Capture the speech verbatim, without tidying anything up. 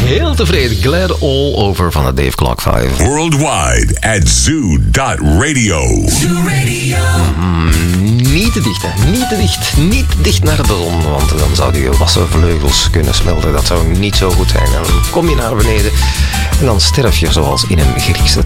heel tevreden. Glad all over van de Dave Clock vijf. Worldwide at zoo dot radio. Zoo Radio. Mm, niet te dicht, hè. Niet te dicht. Niet te dicht naar de zon, want dan zouden je wassenvleugels kunnen smelten. Dat zou niet zo goed zijn. En dan kom je naar beneden en dan sterf je zoals in een Griekse